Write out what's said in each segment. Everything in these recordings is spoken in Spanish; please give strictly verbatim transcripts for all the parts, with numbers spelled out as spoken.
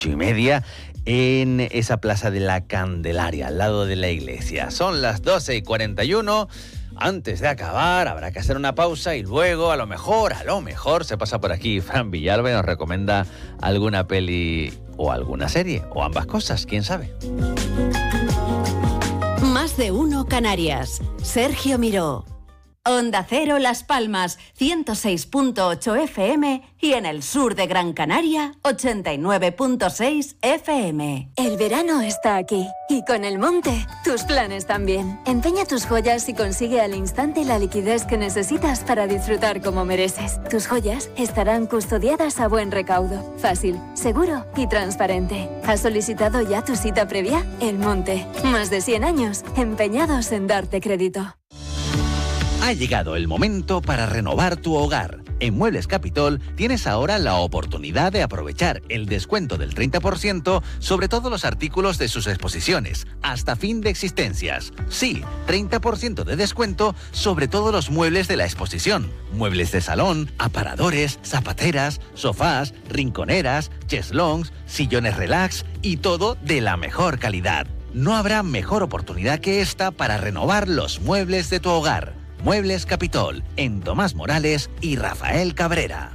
y media en esa plaza de la Candelaria, al lado de la iglesia. Son las doce y cuarenta y uno. Antes de acabar, habrá que hacer una pausa y luego, a lo mejor, a lo mejor, se pasa por aquí Fran Villalba y nos recomienda alguna peli o alguna serie, o ambas cosas, quién sabe. Más de uno Canarias. Sergio Miró. Onda Cero Las Palmas, ciento seis punto ocho F M y en el sur de Gran Canaria, ochenta y nueve punto seis F M. El verano está aquí y con el monte, tus planes también. Empeña tus joyas y consigue al instante la liquidez que necesitas para disfrutar como mereces. Tus joyas estarán custodiadas a buen recaudo, fácil, seguro y transparente. ¿Has solicitado ya tu cita previa? El monte, más de cien años empeñados en darte crédito. Ha llegado el momento para renovar tu hogar. En Muebles Capitol tienes ahora la oportunidad de aprovechar el descuento del treinta por ciento sobre todos los artículos de sus exposiciones, hasta fin de existencias. Sí, treinta por ciento de descuento sobre todos los muebles de la exposición. Muebles de salón, aparadores, zapateras, sofás, rinconeras, cheslongs, sillones relax y todo de la mejor calidad. No habrá mejor oportunidad que esta para renovar los muebles de tu hogar. Muebles Capitol, en Tomás Morales y Rafael Cabrera.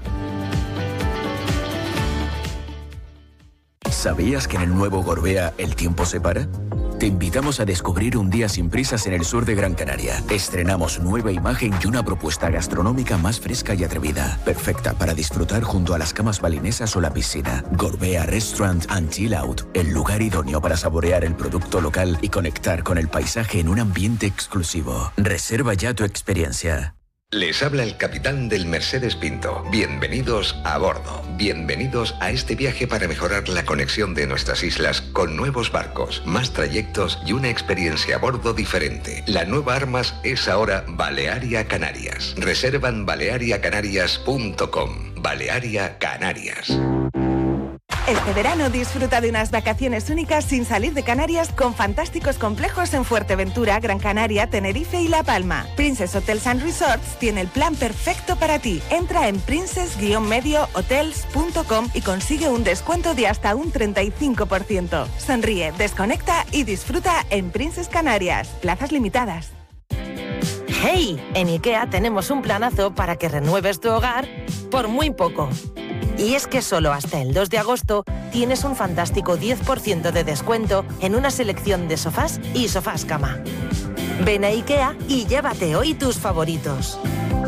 ¿Sabías que en el nuevo Gorbea el tiempo se para? Te invitamos a descubrir un día sin prisas en el sur de Gran Canaria. Estrenamos nueva imagen y una propuesta gastronómica más fresca y atrevida. Perfecta para disfrutar junto a las camas balinesas o la piscina. Gorbea Restaurant and Chill Out. El lugar idóneo para saborear el producto local y conectar con el paisaje en un ambiente exclusivo. Reserva ya tu experiencia. Les habla el capitán del Mercedes Pinto. Bienvenidos a bordo. Bienvenidos a este viaje para mejorar la conexión de nuestras islas con nuevos barcos, más trayectos y una experiencia a bordo diferente. La nueva Armas es ahora Balearia Canarias. Reservan balearia canarias punto com. Balearia Canarias. Este verano disfruta de unas vacaciones únicas sin salir de Canarias con fantásticos complejos en Fuerteventura, Gran Canaria, Tenerife y La Palma. Princess Hotels and Resorts tiene el plan perfecto para ti. Entra en princess medio hotels punto com y consigue un descuento de hasta un treinta y cinco por ciento. Sonríe, desconecta y disfruta en Princess Canarias. Plazas limitadas. ¡Hey! En IKEA tenemos un planazo para que renueves tu hogar por muy poco. Y es que solo hasta el dos de agosto tienes un fantástico diez por ciento de descuento en una selección de sofás y sofás cama. Ven a IKEA y llévate hoy tus favoritos.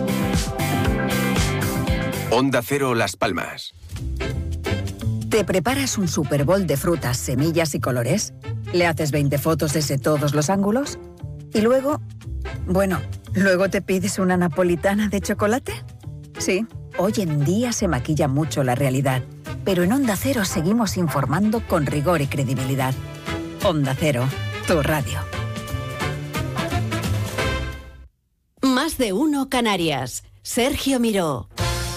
Onda Cero Las Palmas. ¿Te preparas un Super Bowl de frutas, semillas y colores? ¿Le haces veinte fotos desde todos los ángulos? ¿Y luego? Bueno, ¿luego te pides una napolitana de chocolate? Sí. Hoy en día se maquilla mucho la realidad, pero en Onda Cero seguimos informando con rigor y credibilidad. Onda Cero, tu radio. Más de uno Canarias. Sergio Miró.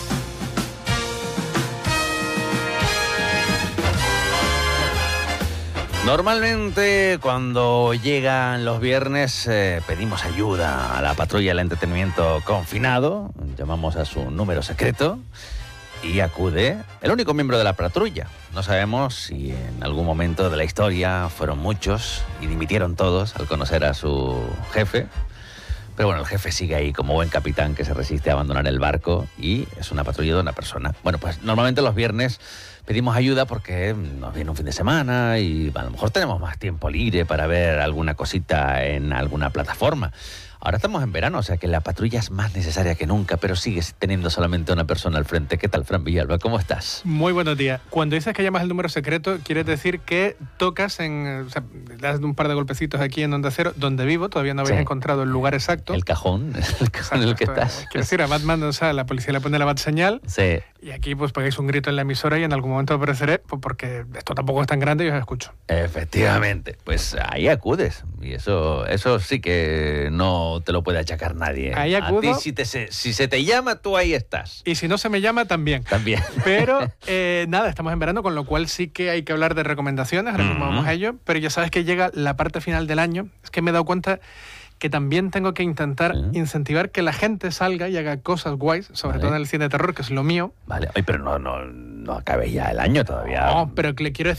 Normalmente cuando llegan los viernes eh, pedimos ayuda a la patrulla del entretenimiento confinado, llamamos a su número secreto y acude el único miembro de la patrulla. No sabemos si en algún momento de la historia fueron muchos y dimitieron todos al conocer a su jefe, pero bueno, el jefe sigue ahí como buen capitán que se resiste a abandonar el barco y es una patrulla de una persona. Bueno, pues normalmente los viernes pedimos ayuda porque nos viene un fin de semana y a lo mejor tenemos más tiempo libre para ver alguna cosita en alguna plataforma. Ahora estamos en verano, o sea que la patrulla es más necesaria que nunca, pero sigues teniendo solamente una persona al frente. ¿Qué tal, Fran Villalba? ¿Cómo estás? Muy buenos días. Cuando dices que llamas el número secreto, quiere decir que tocas en... O sea, le das un par de golpecitos aquí en Onda Cero, donde vivo, todavía no habéis sí. encontrado el lugar exacto. El cajón, el cajón en el que estás. Quiero decir, a Batman, o sea, la policía le pone la bat señal. Sí. Y aquí pues pegáis un grito en la emisora y en algún momento apareceré, pues porque esto tampoco es tan grande y os escucho. Efectivamente, pues ahí acudes. Y eso, eso sí que no te lo puede achacar nadie. Ahí acudo. A ti, si, te, si se te llama, tú ahí estás. Y si no se me llama, también. También. Pero eh, nada, estamos en verano, con lo cual sí que hay que hablar de recomendaciones, ahora mismo vamos a ello. Pero ya sabes que llega la parte final del año. Es que me he dado cuenta que también tengo que intentar ¿Eh? incentivar que la gente salga y haga cosas guays, sobre vale. todo en el cine de terror, que es lo mío. Vale, Oye, pero no, no, no acabe ya el año todavía. No, pero que le quiero decir